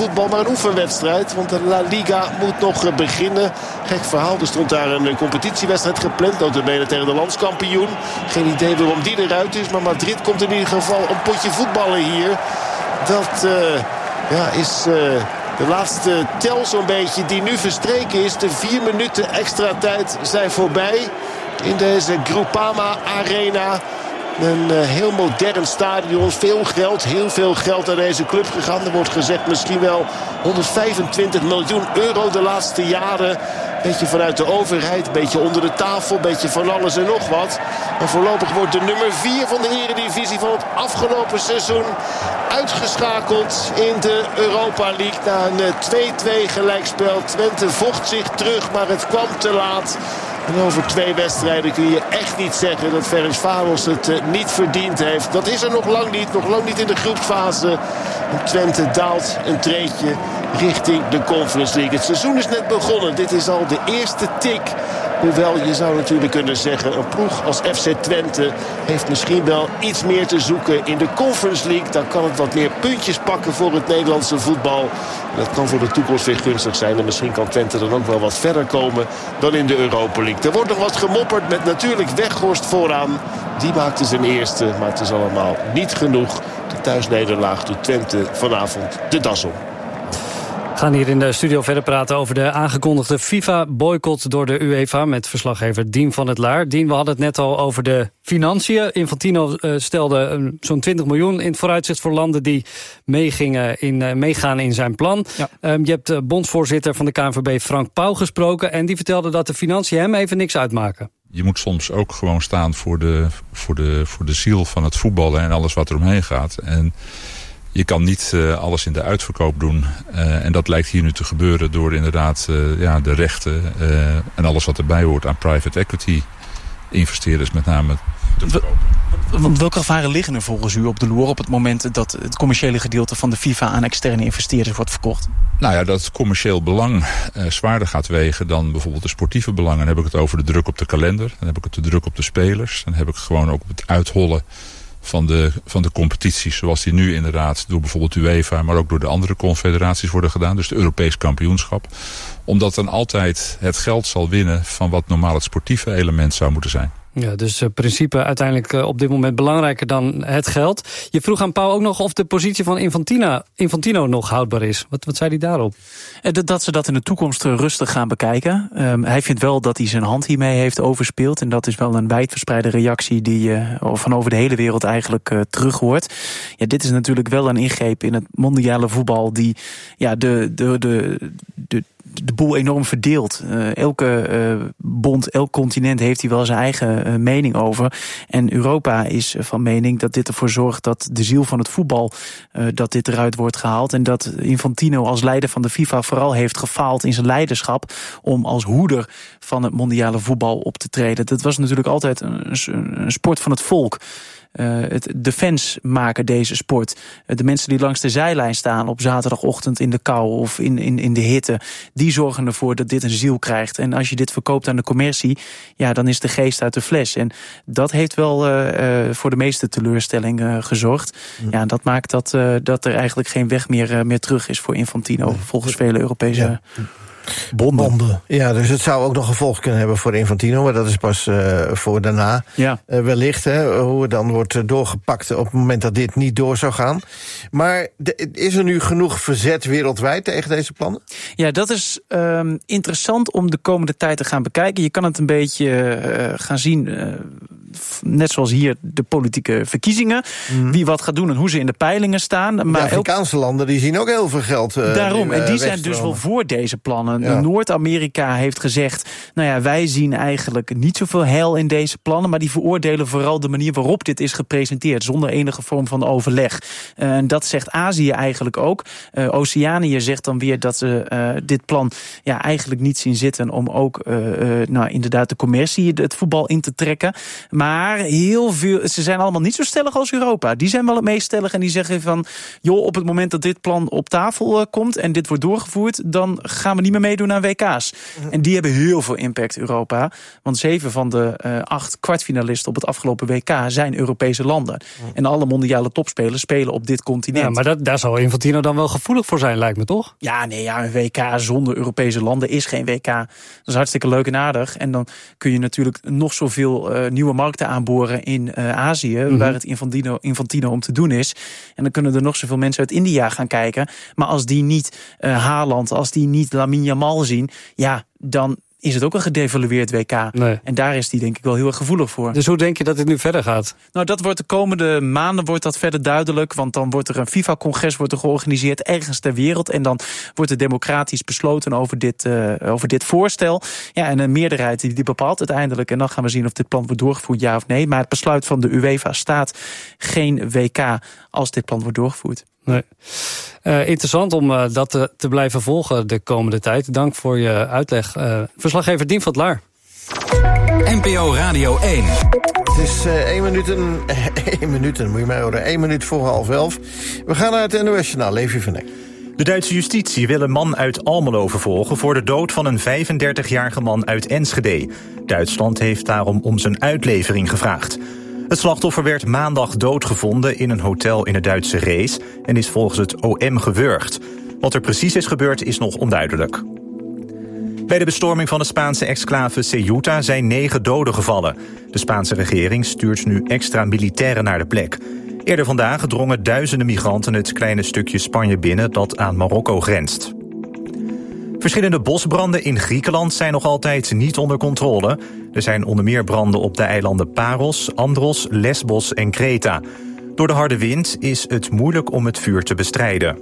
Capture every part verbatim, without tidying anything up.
voetbal, maar een oefenwedstrijd. Want de La Liga moet nog beginnen. Gek verhaal, er stond daar een competitiewedstrijd gepland. Notabene tegen de landskampioen. Geen idee waarom die eruit is. Maar Madrid komt in ieder geval een potje voetballen hier. Dat uh, ja, is uh, de laatste tel zo'n beetje die nu verstreken is. De vier minuten extra tijd zijn voorbij in deze Groupama Arena. Een uh, heel modern stadion. Veel geld, heel veel geld naar deze club gegaan. Er wordt gezegd misschien wel honderdvijfentwintig miljoen euro de laatste jaren. Beetje vanuit de overheid, beetje onder de tafel, beetje van alles en nog wat. En voorlopig wordt de nummer vier van de Eredivisie van het afgelopen seizoen uitgeschakeld in de Europa League. Na een twee-twee gelijkspel. Twente vocht zich terug, maar het kwam te laat. En over twee wedstrijden kun je echt niet zeggen dat Ferencváros het uh, niet verdiend heeft. Dat is er nog lang niet, nog lang niet in de groepsfase. En Twente daalt een treetje richting de Conference League. Het seizoen is net begonnen. Dit is al de eerste tik. Hoewel je zou natuurlijk kunnen zeggen, een ploeg als F C Twente heeft misschien wel iets meer te zoeken in de Conference League. Dan kan het wat meer puntjes pakken voor het Nederlandse voetbal. Dat kan voor de toekomst weer gunstig zijn. En misschien kan Twente dan ook wel wat verder komen dan in de Europa League. Er wordt nog wat gemopperd met natuurlijk Weghorst vooraan. Die maakte zijn eerste, maar het is allemaal niet genoeg. De thuisnederlaag doet Twente vanavond de das om. We gaan hier in de studio verder praten over de aangekondigde FIFA-boycott door de UEFA met verslaggever Dien van het Laar. Dien, we hadden het net al over de financiën. Infantino uh, stelde uh, zo'n twintig miljoen in het vooruitzicht voor landen die meegingen in, uh, meegaan in zijn plan. Ja. Um, je hebt de bondsvoorzitter van de K N V B Frank Pauw gesproken en die vertelde dat de financiën hem even niks uitmaken. Je moet soms ook gewoon staan voor de, voor de, voor de ziel van het voetballen en alles wat er omheen gaat. En je kan niet uh, alles in de uitverkoop doen. Uh, en dat lijkt hier nu te gebeuren door inderdaad uh, ja, de rechten uh, en alles wat erbij hoort aan private equity investeerders met name te verkopen. Want welke gevaren liggen er volgens u op de loer op het moment dat het commerciële gedeelte van de FIFA aan externe investeerders wordt verkocht? Nou ja, dat het commercieel belang uh, zwaarder gaat wegen dan bijvoorbeeld de sportieve belangen. Dan heb ik het over de druk op de kalender, dan heb ik het de druk op de spelers, dan heb ik het gewoon ook op het uithollen van de, van de competities zoals die nu inderdaad door bijvoorbeeld UEFA, maar ook door de andere confederaties worden gedaan. Dus de Europees kampioenschap. Omdat dan altijd het geld zal winnen van wat normaal het sportieve element zou moeten zijn. Ja, dus het uh, principe uiteindelijk uh, op dit moment belangrijker dan het geld. Je vroeg aan Pauw ook nog of de positie van Infantino, Infantino nog houdbaar is. Wat, wat zei hij daarop? Dat, dat ze dat in de toekomst rustig gaan bekijken. Um, hij vindt wel dat hij zijn hand hiermee heeft overspeeld. En dat is wel een wijdverspreide reactie die uh, van over de hele wereld eigenlijk uh, terug hoort. Ja, dit is natuurlijk wel een ingreep in het mondiale voetbal die ja, de, de, de, de de boel enorm verdeeld. Uh, elke uh, bond, elk continent heeft hier wel zijn eigen uh, mening over. En Europa is van mening dat dit ervoor zorgt dat de ziel van het voetbal, uh, dat dit eruit wordt gehaald. En dat Infantino als leider van de FIFA vooral heeft gefaald in zijn leiderschap om als hoeder van het mondiale voetbal op te treden. Dat was natuurlijk altijd een, een sport van het volk. Uh, het, de fans maken deze sport. Uh, de mensen die langs de zijlijn staan op zaterdagochtend in de kou of in, in, in de hitte, die zorgen ervoor dat dit een ziel krijgt. En als je dit verkoopt aan de commercie, ja, dan is de geest uit de fles. En dat heeft wel uh, uh, voor de meeste teleurstelling uh, gezorgd. Ja, ja dat maakt dat, uh, dat er eigenlijk geen weg meer, uh, meer terug is voor Infantino, nee, volgens vele Europese ja. Bonden. Bonden. Ja, dus het zou ook nog gevolg kunnen hebben voor Infantino, maar dat is pas uh, voor daarna. Ja. Uh, wellicht, hè, hoe het dan wordt doorgepakt op het moment dat dit niet door zou gaan. Maar de, is er nu genoeg verzet wereldwijd tegen deze plannen? Ja, dat is um, interessant om de komende tijd te gaan bekijken. Je kan het een beetje uh, gaan zien, uh, net zoals hier de politieke verkiezingen. Mm. Wie wat gaat doen en hoe ze in de peilingen staan. Maar de Afrikaanse elk... landen die zien ook heel veel geld. Uh, Daarom, die, uh, en die zijn dus wel voor deze plannen. Ja. Noord-Amerika heeft gezegd, nou ja, wij zien eigenlijk niet zoveel heil in deze plannen, maar die veroordelen vooral de manier waarop dit is gepresenteerd, zonder enige vorm van overleg. Uh, en dat zegt Azië eigenlijk ook. Uh, Oceanië zegt dan weer dat ze uh, dit plan ja, eigenlijk niet zien zitten om ook uh, uh, nou, inderdaad de commercie het voetbal in te trekken. Maar heel veel, ze zijn allemaal niet zo stellig als Europa. Die zijn wel het meest stellig en die zeggen van... joh, op het moment dat dit plan op tafel uh, komt en dit wordt doorgevoerd... dan gaan we niet meer meedoen aan W K's. Mm. En die hebben heel veel impact, Europa. Want zeven van de uh, acht kwartfinalisten op het afgelopen W K zijn Europese landen. Mm. En alle mondiale topspelers spelen op dit continent. Ja, maar dat, daar zal Infantino dan wel gevoelig voor zijn, lijkt me toch? Ja, nee, ja, een W K zonder Europese landen is geen W K. Dat is hartstikke leuk en aardig. En dan kun je natuurlijk nog zoveel uh, nieuwe markten aanboren in uh, Azië... Mm-hmm. waar het Infantino, Infantino om te doen is. En dan kunnen er nog zoveel mensen uit India gaan kijken. Maar als die niet uh, Haaland, als die niet Lamine Yamal zien... ja, dan is het ook een gedevalueerd W K. Nee. En daar is die denk ik wel heel erg gevoelig voor. Dus hoe denk je dat dit nu verder gaat? Nou, dat wordt de komende maanden wordt dat verder duidelijk. Want dan wordt er een FIFA-congres wordt er georganiseerd ergens ter wereld. En dan wordt er democratisch besloten over dit, uh, over dit voorstel. Ja, en een meerderheid die, die bepaalt uiteindelijk. En dan gaan we zien of dit plan wordt doorgevoerd, ja of nee. Maar het besluit van de UEFA staat geen W K als dit plan wordt doorgevoerd. Nee. Uh, interessant om uh, dat te, te blijven volgen de komende tijd. Dank voor je uitleg. Uh, verslaggever Dien van het Laar. N P O Radio één. Het is uh, één minuut, een, één minuut, moet je mij horen, één minuut voor half elf. We gaan naar het N O S-journaal, Levi van Eck. De Duitse justitie wil een man uit Almelo vervolgen voor de dood van een vijfendertigjarige man uit Enschede. Duitsland heeft daarom om zijn uitlevering gevraagd. Het slachtoffer werd maandag doodgevonden in een hotel in het Duitse Rees en is volgens het O M gewurgd. Wat er precies is gebeurd is nog onduidelijk. Bij de bestorming van de Spaanse exclave Ceuta zijn negen doden gevallen. De Spaanse regering stuurt nu extra militairen naar de plek. Eerder vandaag drongen duizenden migranten het kleine stukje Spanje binnen dat aan Marokko grenst. Verschillende bosbranden in Griekenland zijn nog altijd niet onder controle. Er zijn onder meer branden op de eilanden Paros, Andros, Lesbos en Kreta. Door de harde wind is het moeilijk om het vuur te bestrijden.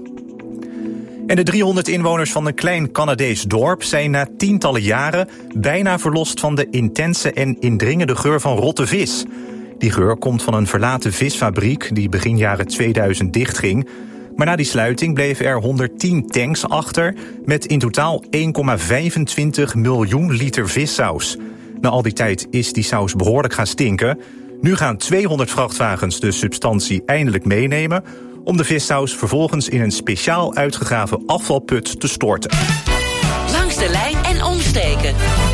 En de driehonderd inwoners van een klein Canadees dorp zijn na tientallen jaren bijna verlost van de intense en indringende geur van rotte vis. Die geur komt van een verlaten visfabriek die begin jaren tweeduizend dichtging. Maar na die sluiting bleven er honderdtien tanks achter met in totaal één komma vijfentwintig miljoen liter vissaus. Na al die tijd is die saus behoorlijk gaan stinken. Nu gaan tweehonderd vrachtwagens de substantie eindelijk meenemen om de vissaus vervolgens in een speciaal uitgegraven afvalput te storten. Langs de lijn en omsteken.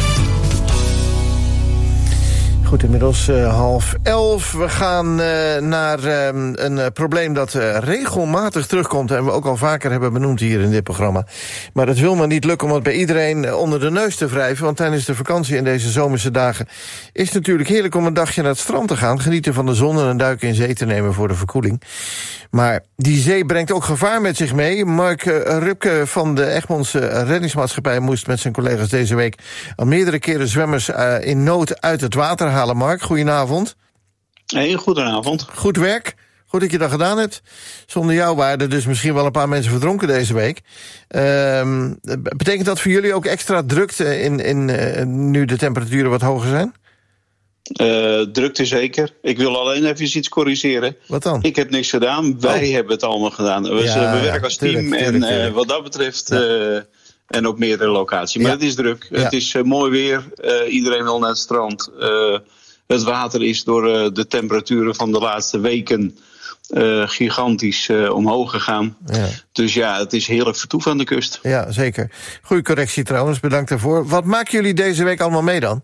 Goed, inmiddels uh, half elf. We gaan uh, naar uh, een uh, probleem dat uh, regelmatig terugkomt en we ook al vaker hebben benoemd hier in dit programma. Maar het wil maar niet lukken om het bij iedereen onder de neus te wrijven, want tijdens de vakantie in deze zomerse dagen is het natuurlijk heerlijk om een dagje naar het strand te gaan, genieten van de zon en een duik in zee te nemen voor de verkoeling. Maar die zee brengt ook gevaar met zich mee. Mark uh, Rupke van de Egmondse reddingsmaatschappij moest met zijn collega's deze week al meerdere keren zwemmers uh, in nood uit het water halen. Mark, goedenavond. Hey, goedenavond. Goed werk. Goed dat je dat gedaan hebt. Zonder jou waren er dus misschien wel een paar mensen verdronken deze week. Uh, betekent dat voor jullie ook extra drukte in, in uh, nu de temperaturen wat hoger zijn? Uh, drukte zeker. Ik wil alleen even iets corrigeren. Wat dan? Ik heb niks gedaan. Wij oh. hebben het allemaal gedaan. We, ja, we werken als tuurlijk, team tuurlijk, en tuurlijk. Uh, wat dat betreft ja. uh, en op meerdere locaties. Maar ja. het is druk. Ja. Het is uh, mooi weer. Uh, iedereen wil naar het strand. Uh, het water is door uh, de temperaturen van de laatste weken Uh, gigantisch uh, omhoog gegaan. Ja. Dus ja, het is heerlijk vertoef aan de kust. Ja, zeker. Goeie correctie trouwens, bedankt daarvoor. Wat maken jullie deze week allemaal mee dan?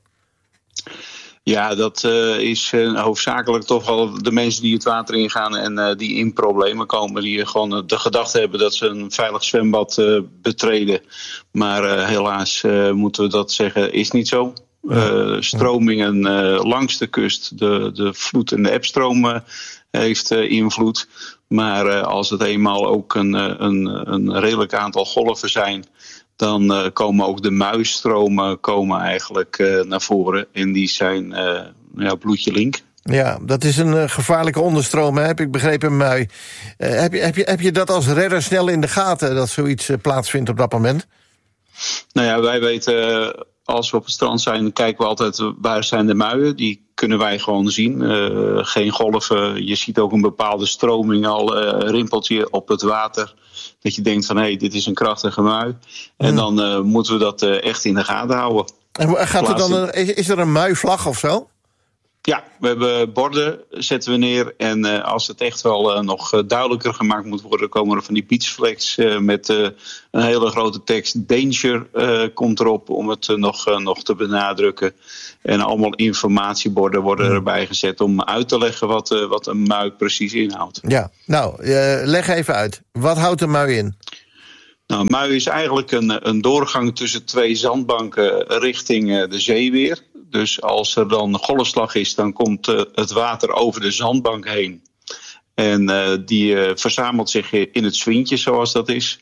Ja, dat uh, is uh, hoofdzakelijk toch wel de mensen die het water ingaan en uh, die in problemen komen. Die gewoon de gedachte hebben dat ze een veilig zwembad uh, betreden. Maar uh, helaas uh, moeten we dat zeggen, is niet zo. Uh, stromingen uh, langs de kust, de, de vloed en de ebstroom uh, heeft uh, invloed. Maar uh, als het eenmaal ook een, een, een redelijk aantal golven zijn, dan uh, komen ook de muisstromen komen eigenlijk uh, naar voren. En die zijn uh, ja, bloedje link. Ja, dat is een uh, gevaarlijke onderstroom, hè? Heb ik begrepen, Mui. Uh, heb, je, heb, je, heb je dat als redder snel in de gaten, dat zoiets uh, plaatsvindt op dat moment? Nou ja, wij weten, uh, als we op het strand zijn, kijken we altijd waar zijn de muien. Die kunnen wij gewoon zien. Uh, geen golven. Je ziet ook een bepaalde stroming al, uh, rimpelt je op het water. Dat je denkt van, hé, hey, dit is een krachtige mui. Mm. En dan uh, moeten we dat uh, echt in de gaten houden. En gaat er dan een, is er een muivlag of zo? Ja, we hebben borden, zetten we neer. En uh, als het echt wel uh, nog uh, duidelijker gemaakt moet worden, komen er van die beachflags uh, met uh, een hele grote tekst. Danger uh, komt erop om het uh, nog, uh, nog te benadrukken. En allemaal informatieborden worden erbij gezet om uit te leggen wat, uh, wat een mui precies inhoudt. Ja, nou, uh, leg even uit. Wat houdt een mui in? Nou, een mui is eigenlijk een, een doorgang tussen twee zandbanken richting uh, de zee weer. Dus als er dan golfslag is, dan komt uh, het water over de zandbank heen. En uh, die uh, verzamelt zich in het zwintje, zoals dat is.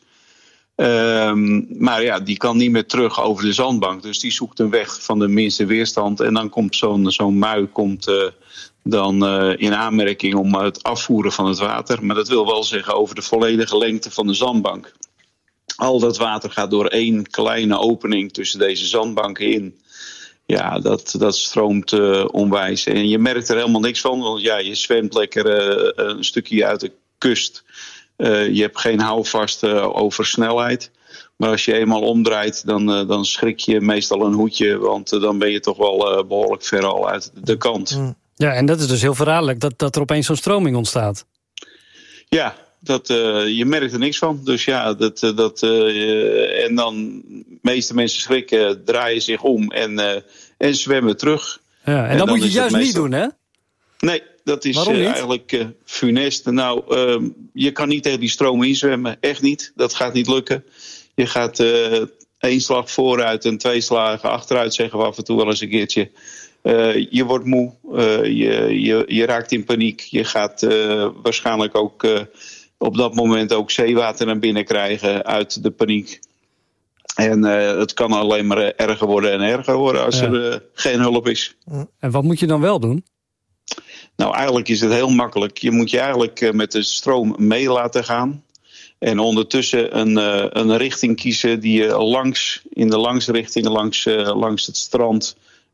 Um, maar ja, die kan niet meer terug over de zandbank. Dus die zoekt een weg van de minste weerstand. En dan komt zo'n, zo'n mui komt, uh, dan uh, in aanmerking om het afvoeren van het water. Maar dat wil wel zeggen over de volledige lengte van de zandbank. Al dat water gaat door één kleine opening tussen deze zandbanken in. Ja, dat, dat stroomt uh, onwijs. En je merkt er helemaal niks van. Want ja, je zwemt lekker uh, een stukje uit de kust. Uh, je hebt geen houvast uh, over snelheid. Maar als je eenmaal omdraait, dan, uh, dan schrik je meestal een hoedje. Want uh, dan ben je toch wel uh, behoorlijk ver al uit de kant. Ja, en dat is dus heel verraderlijk dat, dat er opeens zo'n stroming ontstaat. Ja, dat, uh, je merkt er niks van. Dus ja, dat, uh, dat, uh, en dan de meeste mensen schrikken, draaien zich om en, uh, en zwemmen terug. Ja, en, en dan, dan moet je het juist meestal niet doen, hè? Nee, dat is uh, eigenlijk uh, funest. Nou, uh, je kan niet tegen die stroom inzwemmen. Echt niet. Dat gaat niet lukken. Je gaat uh, één slag vooruit en twee slagen achteruit, zeggen we af en toe wel eens een keertje. Uh, je wordt moe. Uh, je, je, je raakt in paniek. Je gaat uh, waarschijnlijk ook uh, op dat moment ook zeewater naar binnen krijgen uit de paniek. En uh, het kan alleen maar erger worden en erger worden als ja. er uh, geen hulp is. En wat moet je dan wel doen? Nou, eigenlijk is het heel makkelijk. Je moet je eigenlijk uh, met de stroom mee laten gaan. En ondertussen een, uh, een richting kiezen die je langs, in de langsrichting langs, uh, langs het strand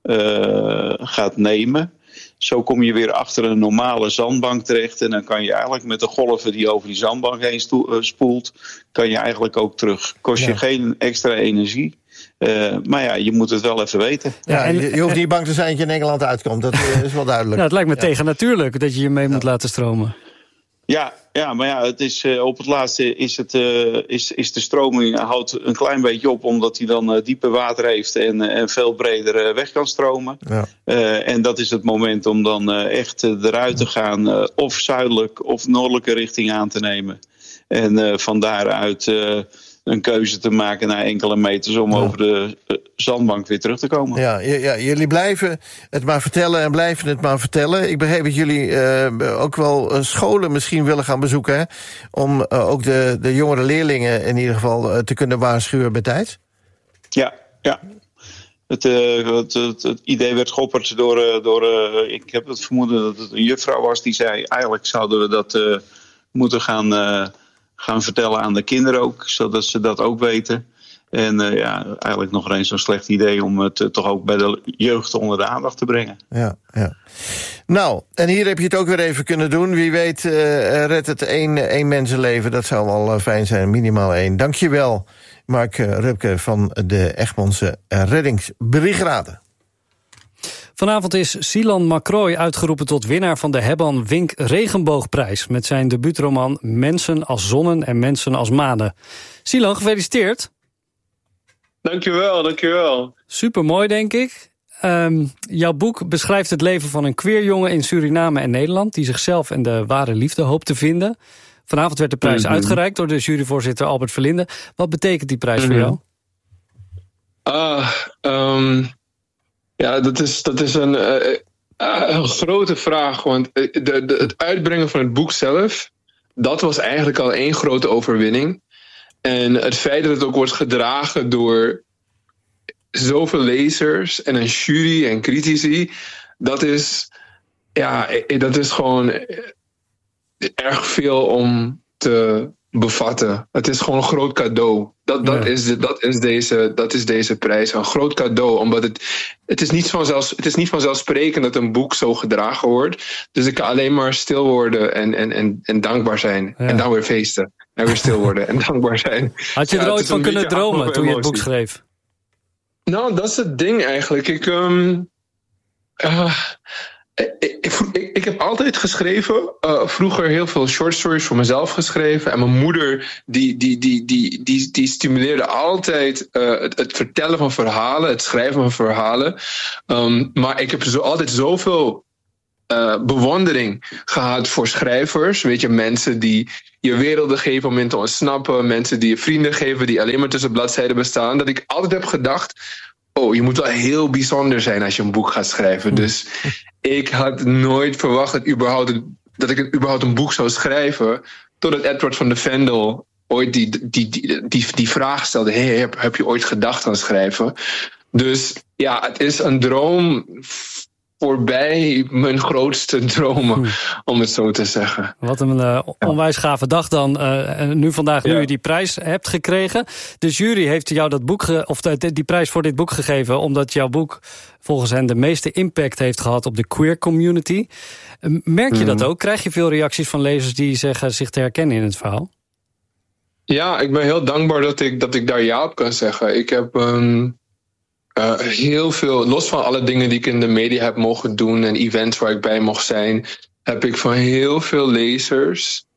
uh, gaat nemen. Zo kom je weer achter een normale zandbank terecht. En dan kan je eigenlijk met de golven die over die zandbank heen spoelt, kan je eigenlijk ook terug. Kost je ja. geen extra energie. Uh, maar ja, je moet het wel even weten. Ja, en je, je hoeft niet bang te zijn dat je in Engeland uitkomt. Dat is wel duidelijk. Ja, het lijkt me ja. tegen natuurlijk dat je je mee moet ja. laten stromen. Ja, ja, maar ja, het is, uh, op het laatste is, het, uh, is, is de stroming houdt een klein beetje op, omdat hij dan uh, dieper water heeft en, uh, en veel breder uh, weg kan stromen. Ja. Uh, en dat is het moment om dan uh, echt uh, eruit te gaan, uh, of zuidelijk of noordelijke richting aan te nemen. En uh, van daaruit uh, een keuze te maken naar enkele meters om ja. over de uh, zandbank weer terug te komen. Ja, ja, jullie blijven het maar vertellen en blijven het maar vertellen. Ik begreep dat jullie uh, ook wel uh, scholen misschien willen gaan bezoeken, hè? Om uh, ook de, de jongere leerlingen in ieder geval uh, te kunnen waarschuwen bij tijd. Ja, ja. Het, uh, het, het, het idee werd geopperd door, uh, door uh, ik heb het vermoeden dat het een juffrouw was die zei, eigenlijk zouden we dat uh, moeten gaan, uh, gaan vertellen aan de kinderen ook, zodat ze dat ook weten. En uh, ja, eigenlijk nog eens zo'n slecht idee om het uh, toch ook bij de jeugd onder de aandacht te brengen. Ja, ja. Nou, en hier heb je het ook weer even kunnen doen. Wie weet uh, redt het één, één mensenleven. Dat zou wel uh, fijn zijn, minimaal één. Dank je wel, Mark uh, Rupke van de Egmondse Reddingsbrigade. Vanavond is Silan Macroy uitgeroepen tot winnaar van de Hebban Wink Regenboogprijs met zijn debuutroman Mensen als zonnen en mensen als manen. Silan, gefeliciteerd. Dankjewel, dankjewel. Supermooi, denk ik. Um, jouw boek beschrijft het leven van een queerjongen in Suriname en Nederland die zichzelf en de ware liefde hoopt te vinden. Vanavond werd de prijs mm-hmm. uitgereikt door de juryvoorzitter Albert Verlinde. Wat betekent die prijs mm-hmm. voor jou? Ah, um, ja, dat is, dat is een, uh, een grote vraag. Want de, de, het uitbrengen van het boek zelf, dat was eigenlijk al één grote overwinning. En het feit dat het ook wordt gedragen door zoveel lezers en een jury en critici, dat is, ja, dat is gewoon erg veel om te bevatten. Het is gewoon een groot cadeau. Dat, dat, ja. is, de, dat, is, deze, dat is deze prijs. Een groot cadeau. Omdat het, het, is niet vanzelfs, het is niet vanzelfsprekend dat een boek zo gedragen wordt. Dus ik kan alleen maar stil worden en, en, en, en dankbaar zijn. Ja. En dan weer feesten. En weer stil worden en dankbaar zijn. Had je er ja, ooit van kunnen dromen toen je het boek schreef? Nou, dat is het ding eigenlijk. Ik, um, uh, Ik, ik, ik heb altijd geschreven. Uh, vroeger heel veel short stories voor mezelf geschreven. En mijn moeder die, die, die, die, die, die stimuleerde altijd uh, het, het vertellen van verhalen. Het schrijven van verhalen. Um, maar ik heb zo, altijd zoveel uh, bewondering gehad voor schrijvers. Weet je, mensen die je werelden geven om in te ontsnappen. Mensen die je vrienden geven die alleen maar tussen bladzijden bestaan. Dat ik altijd heb gedacht... Oh, je moet wel heel bijzonder zijn als je een boek gaat schrijven. Dus ik had nooit verwacht dat, überhaupt, dat ik überhaupt een boek zou schrijven. Totdat Edward van de Vendel ooit die, die, die, die, die vraag stelde. Hey, heb, heb je ooit gedacht aan schrijven? Dus ja, het is een droom voorbij mijn grootste dromen, hmm. om het zo te zeggen. Wat een uh, onwijs gave dag dan. Uh, nu vandaag, nu ja. je die prijs hebt gekregen. De jury heeft jou dat boek ge- of de, die prijs voor dit boek gegeven, omdat jouw boek volgens hen de meeste impact heeft gehad op de queer community. Uh, merk je hmm. dat ook? Krijg je veel reacties van lezers die zeggen zich te herkennen in het verhaal? Ja, ik ben heel dankbaar dat ik, dat ik daar ja op kan zeggen. Ik heb um, uh, heel veel, los van alle dingen die ik in de media heb mogen doen en events waar ik bij mocht zijn, heb ik van heel veel lezers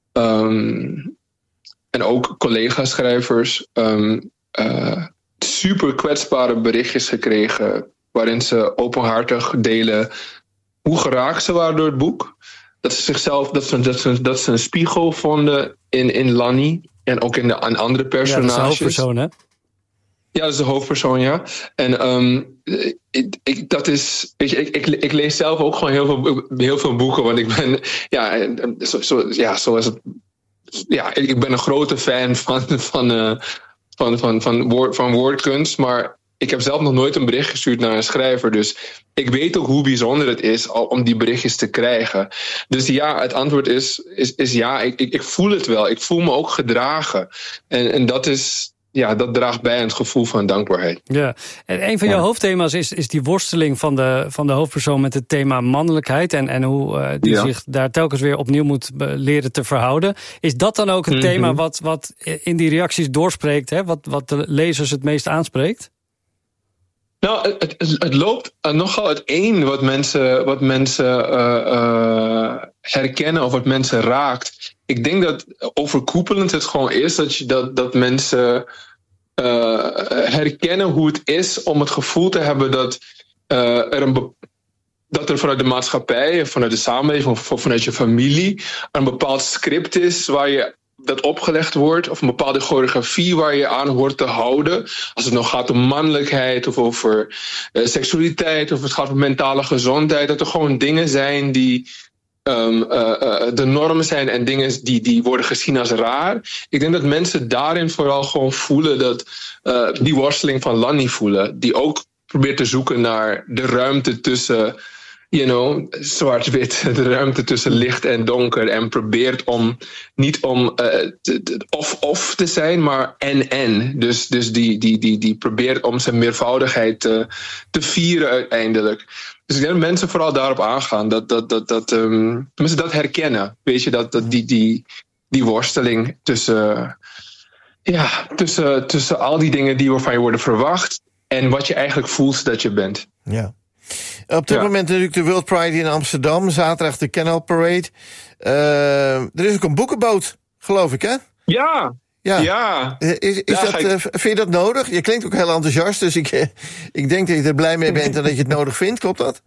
um, en ook collega-schrijvers um, uh, super kwetsbare berichtjes gekregen waarin ze openhartig delen hoe geraakt ze waren door het boek. Dat ze zichzelf, dat ze, dat ze, dat ze een spiegel vonden in, in Lanny en ook in de in andere personages. Ja, dat is de hoofdpersoon, hè? Ja, dat is de hoofdpersoon, ja. En um, ik, ik, dat is, weet je, ik, ik, ik lees zelf ook gewoon heel veel, heel veel boeken, want ik ben, ja, zo, zo, ja, zoals het, ja, ik ben een grote fan van, van, uh, van, van, van, woord, van woordkunst, maar ik heb zelf nog nooit een bericht gestuurd naar een schrijver. Dus ik weet ook hoe bijzonder het is om die berichtjes te krijgen. Dus ja, het antwoord is, is, is ja, ik, ik, ik voel het wel. Ik voel me ook gedragen. En, en dat is... Ja, dat draagt bij aan het gevoel van dankbaarheid. Ja, en een van ja. jouw hoofdthema's is, is die worsteling van de, van de hoofdpersoon met het thema mannelijkheid. En, en hoe uh, die ja. zich daar telkens weer opnieuw moet leren te verhouden. Is dat dan ook een mm-hmm. thema wat, wat in die reacties doorspreekt? Hè? Wat, wat de lezers het meest aanspreekt? Nou, het, het, het loopt nogal uiteen wat mensen, wat mensen uh, uh, herkennen of wat mensen raakt. Ik denk dat overkoepelend het gewoon is dat, je, dat, dat mensen uh, herkennen hoe het is om het gevoel te hebben dat, uh, er, een be- dat er vanuit de maatschappij, vanuit de samenleving of vanuit je familie een bepaald script is waar je dat opgelegd wordt, of een bepaalde choreografie waar je aan hoort te houden. Als het nog gaat om mannelijkheid of over uh, seksualiteit of het gaat om mentale gezondheid, dat er gewoon dingen zijn die um, uh, uh, de norm zijn en dingen die, die worden gezien als raar. Ik denk dat mensen daarin vooral gewoon voelen dat uh, die worsteling van Lanny voelen, die ook probeert te zoeken naar de ruimte tussen, you know, zwart-wit, de ruimte tussen licht en donker. En probeert om niet om uh, of-of te zijn, maar en-en. Dus, dus die, die, die, die probeert om zijn meervoudigheid te, te vieren uiteindelijk. Dus ik denk dat mensen vooral daarop aangaan. Dat, dat, dat, dat, um, mensen dat herkennen. Weet je, dat, dat die, die, die worsteling tussen, ja, tussen, tussen al die dingen die van je worden verwacht en wat je eigenlijk voelt dat je bent. Ja. Op dit ja. moment natuurlijk de World Pride in Amsterdam. Zaterdag de Canal Parade. Uh, er is ook een boekenboot, geloof ik, hè? Ja. Ja. ja. Is, is ja, dat, ik... uh, vind je dat nodig? Je klinkt ook heel enthousiast, dus ik, uh, ik denk dat je er blij mee bent en dat je het nodig vindt. Klopt dat?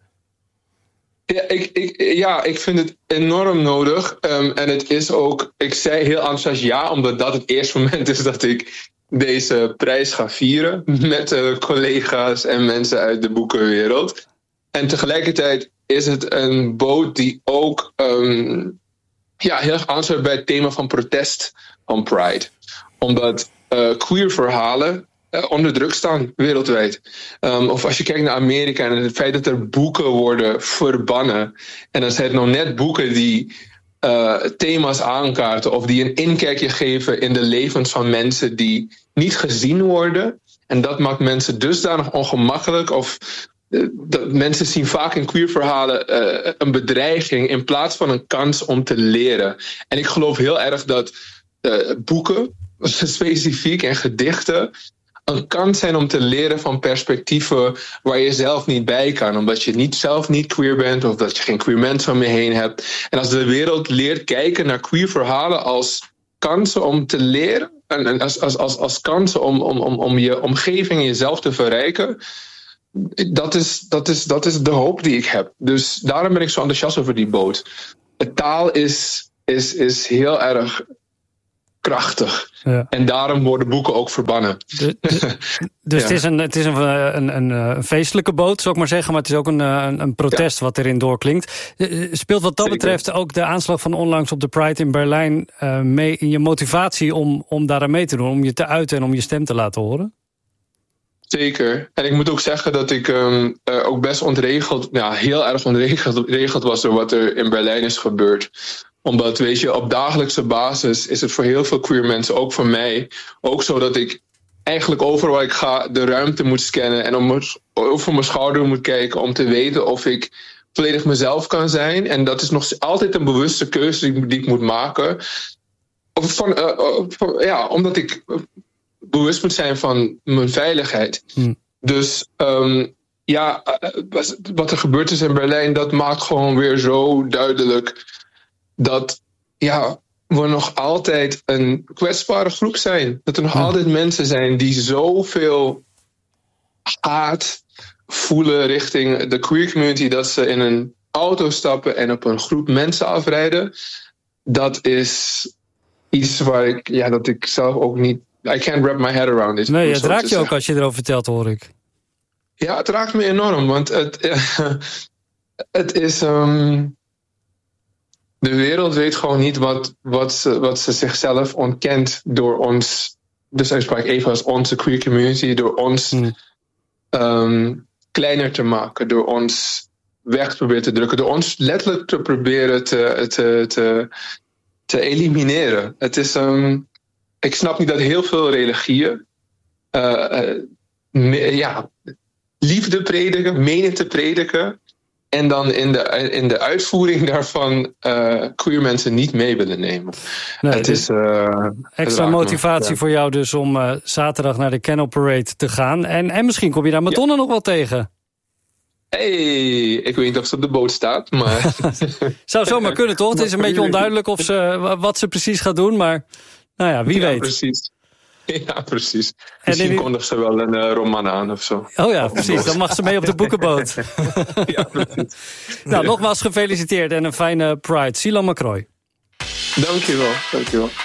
Ja, ik, ik, ja, ik vind het enorm nodig. Um, en het is ook, ik zei heel enthousiast ja, omdat dat het eerste moment is dat ik deze prijs ga vieren met uh, collega's en mensen uit de boekenwereld. En tegelijkertijd is het een boot die ook um, ja, heel erg aansluit bij het thema van protest van Pride. Omdat uh, queer verhalen uh, onder druk staan wereldwijd. Um, of als je kijkt naar Amerika en het feit dat er boeken worden verbannen. En dan zijn het nou net boeken die uh, thema's aankaarten of die een inkijkje geven in de levens van mensen die niet gezien worden. En dat maakt mensen dusdanig ongemakkelijk of dat mensen zien vaak in queer verhalen uh, een bedreiging in plaats van een kans om te leren. En ik geloof heel erg dat uh, boeken, specifiek en gedichten, een kans zijn om te leren van perspectieven waar je zelf niet bij kan. Omdat je niet, zelf niet queer bent of dat je geen queer mensen om je heen hebt. En als de wereld leert kijken naar queer verhalen als kansen om te leren. En als, als, als, als kansen om, om, om, om je omgeving en jezelf te verrijken. Dat is, dat, is, dat is de hoop die ik heb. Dus daarom ben ik zo enthousiast over die boot. De taal is, is, is heel erg krachtig. Ja. En daarom worden boeken ook verbannen. De, de, dus ja. het is, een, het is een, een, een, een feestelijke boot, zou ik maar zeggen. Maar het is ook een, een, een protest ja. wat erin doorklinkt. Speelt wat dat Zeker. betreft ook de aanslag van onlangs op de Pride in Berlijn uh, mee in je motivatie om, om daaraan mee te doen? Om je te uiten en om je stem te laten horen? Zeker. En ik moet ook zeggen dat ik um, uh, ook best ontregeld, ja, heel erg ontregeld was door wat er in Berlijn is gebeurd. Omdat, weet je, op dagelijkse basis is het voor heel veel queer mensen, ook voor mij, ook zo dat ik eigenlijk overal waar ik ga de ruimte moet scannen en om, over mijn schouder moet kijken om te weten of ik volledig mezelf kan zijn. En dat is nog altijd een bewuste keuze die, die ik moet maken. Of van, uh, van, ja, omdat ik bewust moet zijn van mijn veiligheid. Hmm. Dus um, ja, wat er gebeurd is in Berlijn, dat maakt gewoon weer zo duidelijk dat ja, we nog altijd een kwetsbare groep zijn. Dat er nog ja. altijd mensen zijn die zoveel haat voelen richting de queer community, dat ze in een auto stappen en op een groep mensen afrijden. Dat is iets waar ik, ja, dat ik zelf ook niet, I can't wrap my head around it. Nee, het raakt je ook als je erover vertelt, hoor ik. Ja, het raakt me enorm, want het, uh, het is Um, de wereld weet gewoon niet wat, wat, ze, wat ze zichzelf ontkent door ons. Dus ik spreek even als onze queer community, door ons hmm. um, kleiner te maken, door ons weg te proberen te drukken, door ons letterlijk te proberen te, te, te, te elimineren. Het is, um, ik snap niet dat heel veel religieën uh, uh, me, ja, liefde prediken, menen te prediken. En dan in de, in de uitvoering daarvan uh, queer mensen niet mee willen nemen. Nee, het is, uh, extra het motivatie me, ja. voor jou dus om uh, zaterdag naar de Canal Parade te gaan. En, en misschien kom je daar Madonna ja. nog wel tegen. Hey, ik weet niet of ze op de boot staat, maar zou zomaar kunnen, toch? Het is een beetje onduidelijk of ze, wat ze precies gaat doen, maar nou ja, wie ja, weet. Precies. Ja, precies. Misschien die... kondigt ze wel een uh, roman aan of zo. Oh ja, precies. Dan mag ze mee op de boekenboot. Ja, precies. Nou, nogmaals gefeliciteerd en een fijne Pride. Silan Macroy. Dankjewel, dankjewel.